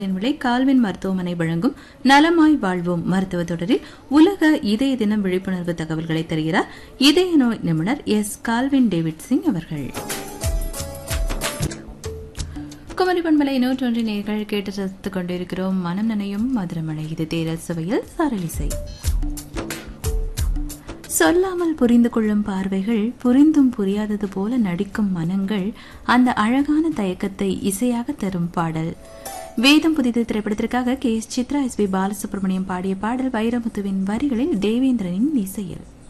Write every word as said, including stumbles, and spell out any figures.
விலை கால்வின் மருத்துவமனை வழங்கும் நலமாய் வாழ்வோம் மருத்துவ தொடரில் உலக இதய தினம் விழிப்புணர்வு தகவல்களை தருகிறார் இதய நோய் நிபுணர் எஸ் கால்வின் டேவிட் சிங் அவர்கள். குமரி பண்பலை நூற்றொன்று நேர்கள் கேட்டு ரசித்துக் கொண்டிருக்கிறோம். மனம் நனையும் மதுரமழை. இது தேரல் சுவையில் சாரலிசை. சொல்லாமல் புரிந்து கொள்ளும் பார்வைகள், புரிந்தும் புரியாதது போல நடிக்கும் மனங்கள், அந்த அழகான தயக்கத்தை இசையாக தரும் பாடல். வேதம் புதிது திரைப்படத்திற்காக K S Chitra, S B Balasubramaniam பாடிய பாடல் வைரமுத்துவின் வரிகளில் தேவேந்திரனின் இசையில்.